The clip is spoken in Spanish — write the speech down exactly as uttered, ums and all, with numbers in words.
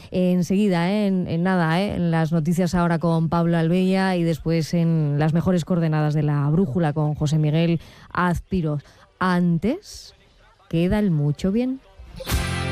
enseguida, ¿eh? en, en nada, ¿eh? en las noticias ahora con Pablo Albella y después en las mejores coordenadas de la brújula con José Miguel Azpiroz. Antes, queda el mucho bien.